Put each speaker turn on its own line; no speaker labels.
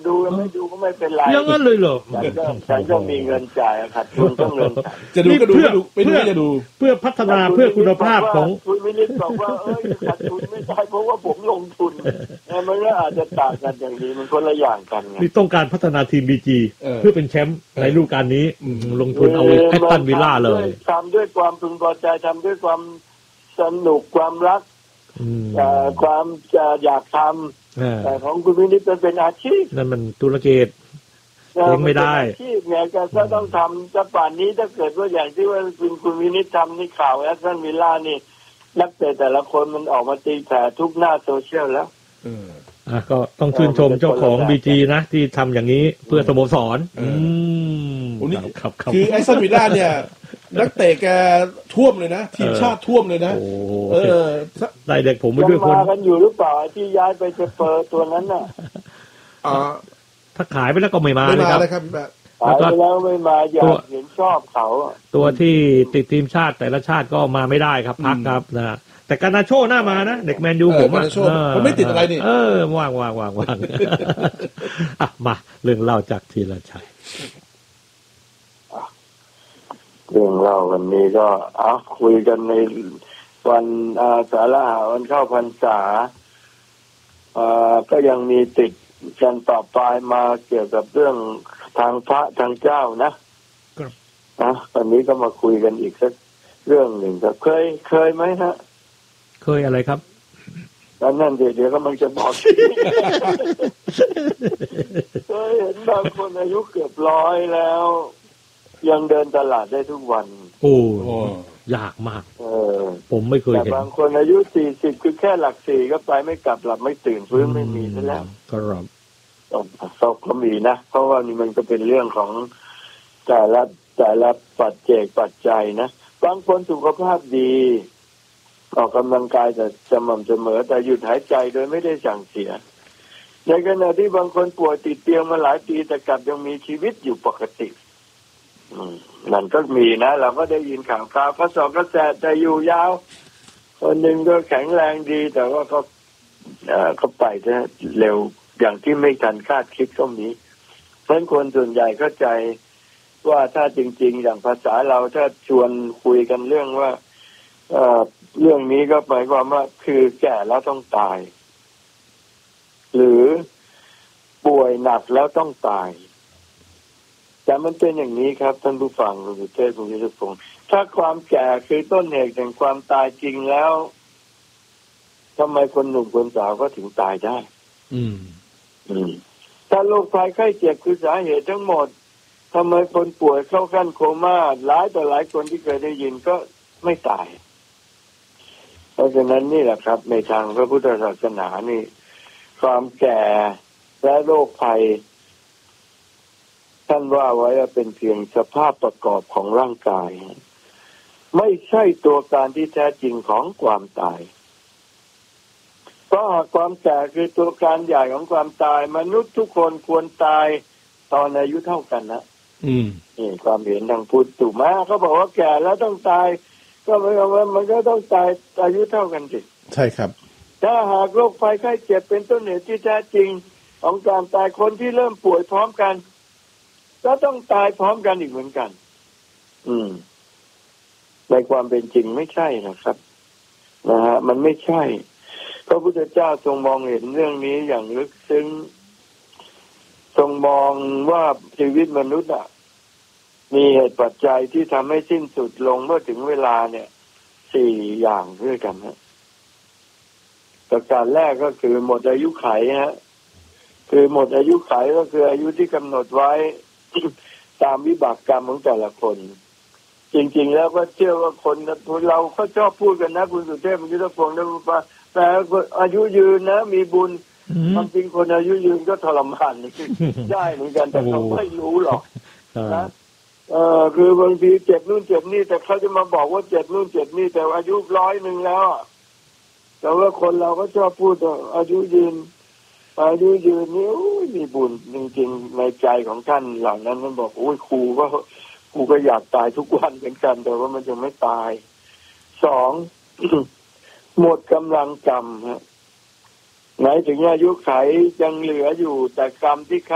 ดูไม่ดูก็ไม่เป็นไร
อย่างนั้นเลยเหรอ
ฉันก็มีเงินจ่ายขาดทุนต้องเงิน
จะดูก็ดูไม่ดูจะดู
เพื่อพัฒนาเพื่อคุณภาพของ
คุณมินิสบอกว่าขาดทุนไม่ได้เพราะว่าผมลงทุนมันก็อาจจะต่างกันอย่างนี้มันคนละอย่างกันไง
นี่ต้องการพัฒนาทีม BG เพื่อเป็นแชมป์ในฤดูกาลนี้ลงทุนเอาแอตตันวิลล่าเลย
ทำด้วยความพึงพอใจทำด้วยความสนุกความรักความอยากทำแต่ของคุณมินิสเป็นอาชีพ
นั่นมันธุรกิจเองไม่ได้
อาชีพไงก็ต้องทำจะป่านนี้ถ้าเกิดว่าอย่างที่ว่าคุณมินิสทำนี่ข่าวแอตตันวิลล่านี่นักเตะแต่ละคนมันออกมาตีแผ่ทุกหน้าโซเชียลแล้ว
ก็ต้องชื่นชมเจ้าของ BG นะที่ทำอย่างนี้เพื่อสโมสร
คือแอตตันวิลล่าเนี่ยนักเตะแกท่วมเลยนะทีมชาติท่วมเลยนะ
ได้เด็กผมไปด้วยคน
มากันอยู่หรือเปล่าที่ย้ายไปสเปอร์ตัวนั้นน่ะ
ถ้าขายไปแล้วก็ไม่มาเลยครับ
ขายไปแล้วไม่มาอยากเห็นชอบเขา
ตัวที่ติดทีมชาติแต่ละชาติก็มาไม่ได้ครับพักครับนะแต่การนาโชหน้ามานะเด็กแมนยูผม
มันไม่ติดอะไรนี่
ว่างมาเรื่องเล่าจากธีรชัย
เรื่องเล่าวันนี้ก็คุยกันในวันสาฬหะวันเข้าพรรษาก็ยังมีติดกันต่อไปมาเกี่ยวกับเรื่องทางพระทางเจ้านะวันนี้ก็มาคุยกันอีกสักเรื่องหนึ่งครับเคยไหมฮะ
เคยอะไรครับ
นั่นเดี๋ยวก็มันจะบอกเคยเห็นบางคนอายุเกือบ100แล้วยังเดินตลาดได้ทุกวัน
โอ้ยากมากผมไม่เคยเห็น
แต่บางคนอายุ40คือแค่หลัก4ก็ไปไม่กลับหลับไม่ตื่นฟื้นไม่มีซะแล้ว
ครับ
ก็มีนะเพราะว่านี่มันก็เป็นเรื่องของแต่ละปัจจัยนะบางคนสุขภาพดีออกกำลังกายแต่สม่ำเสมอแต่หยุดหายใจโดยไม่ได้สั่งเสียในขณะที่บางคนป่วยติดเตียงมาหลายปีแต่กลับยังมีชีวิตอยู่ปกตินั่นก็มีนะเราก็ได้ยินข่าวก็สอบกระแสแต่อยู่ยาวคนหนึ่งก็แข็งแรงดีแต่ว่าก็ไปเร็วอย่างที่ไม่ทันคาดคิดก็มีเพราะคนส่วนใหญ่เข้าใจว่าถ้าจริงๆอย่างภาษาเราถ้าชวนคุยกันเรื่องว่าเรื่องนี้ก็หมายความว่าคือแก่แล้วต้องตายหรือป่วยหนักแล้วต้องตายแต่มันเป็นอย่างนี้ครับท่านผู้ฟังคุณสุเทพคุณยุทธพงศ์ถ้าความแก่คือต้นเหตุแห่งความตายจริงแล้วทำไมคนหนุ่มคนสาวก็ถึงตายได้ถ้าโรคภัยไข้เจ็บคือสาเหตุทั้งหมดทำไมคนป่วยเข้าขั้นโคม่าหลายต่อหลายคนที่เคยได้ยินก็ไม่ตายเพราะฉะนั้นนี่แหละครับในทางพระพุทธศาสนานี่ความแก่และโรคภัยท่านว่าไว้ว่าเป็นเพียงสภาพประกอบของร่างกายไม่ใช่ตัวการที่แท้จริงของความตายเพราะความแก่คือตัวการใหญ่ของความตายมนุษย์ทุกคนควรตายตอนอายุเท่ากันนะนี่ความเห็นทางพุทธถูกไหมเขาบอกว่าแก่แล้วต้องตายก็หมายความว่ามันก็ต้องตายอายุเท่ากันสิ
ใช่ครับ
ถ้าหากโรคภัยไข้เจ็บเป็นต้นเหตุที่แท้จริงของการตายคนที่เริ่มป่วยพร้อมกันก็ต้องตายพร้อมกันอีกเหมือนกันในความเป็นจริงไม่ใช่นะครับนะฮะมันไม่ใช่พระพุทธเจ้าทรงมองเห็นเรื่องนี้อย่างลึกซึ้งทรงมองว่าชีวิตมนุษย์มีเหตุปัจจัยที่ทำให้สิ้นสุดลงเมื่อถึงเวลาเนี่ย4อย่างด้วยกันฮะประการแรกก็คือหมดอายุไขฮะคือหมดอายุไขก็คืออายุที่กำหนดไว้ตามวิบากกรรมของแต่ละคนจริงๆแล้วก็เชื่อว่าคนเราก็ชอบพูดกันนะคุณสุเทพคุณยุทธพงศ์นะว่าแต่อายุยืนนะมีบุญความจริงคนอายุยืนก็ทรมานได้เหมือนกันแต่เขาไม่รู้หรอกนะคือบางทีเจ็บนู่นเจ็บนี่แต่เขาจะมาบอกว่าเจ็บนู่นเจ็บนี่แต่อายุ100แล้วแต่ว่าคนเราก็ชอบพูดว่าอายุยืนนี่มีบุญจริงๆในใจของท่านเหล่านั้นมันบอกโอ้ยครูก็อยากตายทุกวันเหมือนกันแต่ว่ามันยังไม่ตาย2 หมดกำลังกรรมฮะหมายถึงอายุไขยังเหลืออยู่แต่กรรมที่